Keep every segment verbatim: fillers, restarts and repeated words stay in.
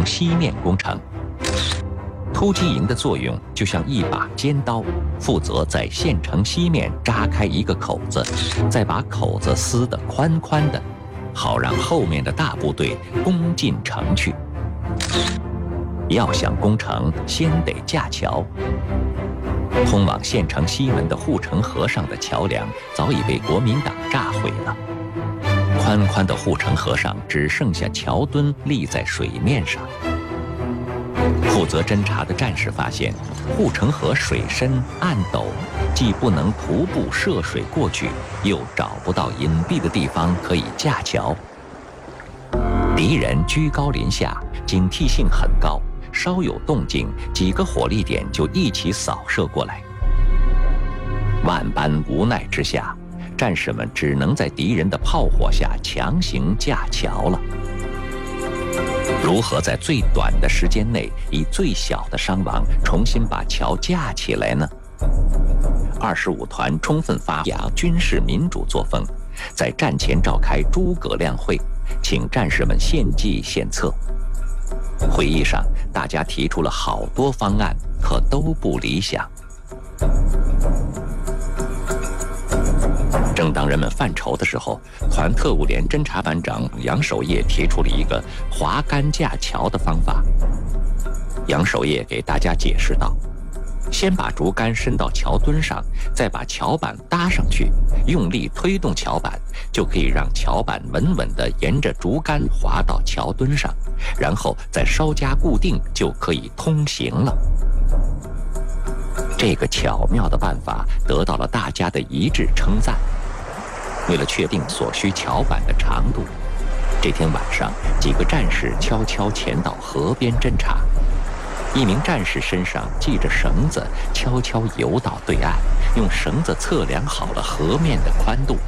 西面攻城。突击营的作用就像一把尖刀，负责在县城西面扎开一个口子，再把口子撕得宽宽的，好让后面的大部队攻进城去。要想攻城，先得架桥。通往县城西门的护城河上的桥梁早已被国民党炸毁了，宽宽的护城河上只剩下桥墩立在水面上。负责侦察的战士发现，护城河水深岸陡，既不能徒步涉水过去，又找不到隐蔽的地方可以架桥。敌人居高临下，警惕性很高，稍有动静，几个火力点就一起扫射过来。万般无奈之下，战士们只能在敌人的炮火下强行架桥了。如何在最短的时间内以最小的伤亡重新把桥架起来呢？二十五团充分发扬军事民主作风，在战前召开诸葛亮会，请战士们献计献策。会议上，大家提出了好多方案，可都不理想。正当人们犯愁的时候，团特务连侦察班长杨守业提出了一个滑竿架桥的方法。杨守业给大家解释道：先把竹竿伸到桥墩上，再把桥板搭上去，用力推动桥板，就可以让桥板稳稳地沿着竹竿滑到桥墩上，然后再稍加固定，就可以通行了。这个巧妙的办法得到了大家的一致称赞。为了确定所需桥板的长度，这天晚上，几个战士悄悄潜到河边侦察。一名战士身上系着绳子，悄悄游到对岸，用绳子测量好了河面的宽度。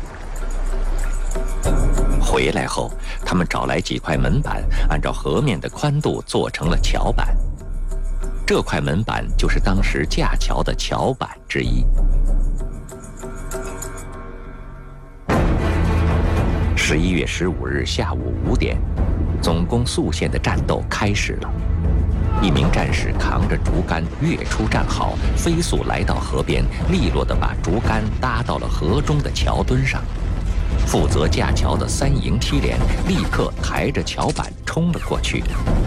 回来后，他们找来几块门板，按照河面的宽度做成了桥板。这块门板就是当时架桥的桥板之一。十一月十五日下午五点，总攻宿县的战斗开始了。一名战士扛着竹竿跃出战壕，飞速来到河边，利落地把竹竿搭到了河中的桥墩上。负责架桥的三营七连立刻抬着桥板冲了过去。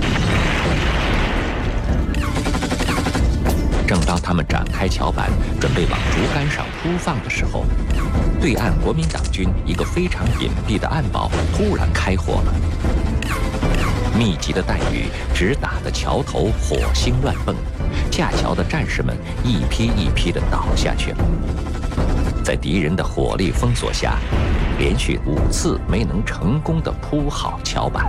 正当他们展开桥板，准备往竹竿上铺放的时候，对岸国民党军一个非常隐蔽的暗堡突然开火了。密集的弹雨直打得桥头火星乱蹦，架桥的战士们一批一批地倒下去了。在敌人的火力封锁下，连续五次没能成功地铺好桥板。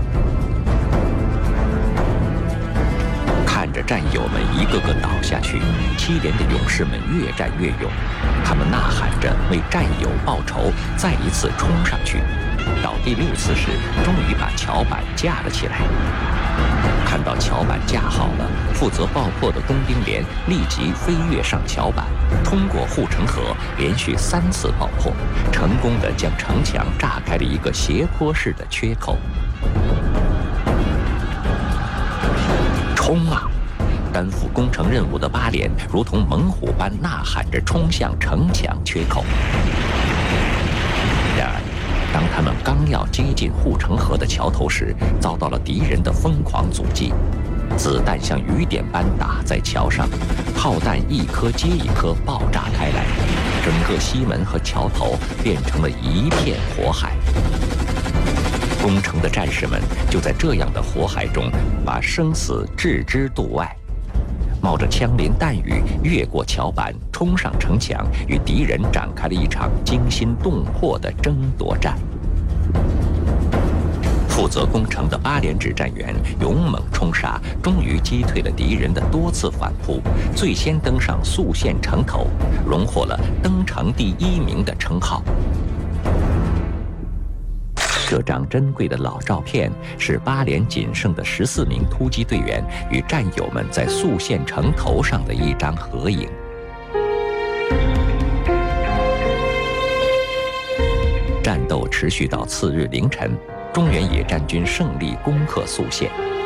看着战友们一个个倒下去，七连的勇士们越战越勇，他们呐喊着为战友报仇，再一次冲上去。到第六次时，终于把桥板架了起来。看到桥板架好了，负责爆破的工兵连立即飞跃上桥板，通过护城河，连续三次爆破，成功地将城墙炸开了一个斜坡式的缺口。冲啊！担负攻城任务的八连如同猛虎般呐喊着冲向城墙缺口。然而，当他们刚要接近护城河的桥头时，遭到了敌人的疯狂阻击。子弹像雨点般打在桥上，炮弹一颗接一颗爆炸开来，整个西门和桥头变成了一片火海。攻城的战士们就在这样的火海中，把生死置之度外，冒着枪林弹雨，越过桥板，冲上城墙，与敌人展开了一场惊心动魄的争夺战。负责攻城的八连指战员勇猛冲杀，终于击退了敌人的多次反扑，最先登上宿县城头，荣获了登城第一名的称号。这张珍贵的老照片是八连仅剩的十四名突击队员与战友们在宿县城头上的一张合影。战斗持续到次日凌晨，中原野战军胜利攻克宿县。